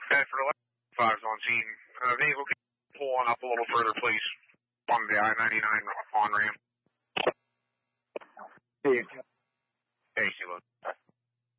Bedford 11-5's on scene. Vehicle can pull on up a little further, please. On the I-99 on-ramp. Hey. Hey, Sheila.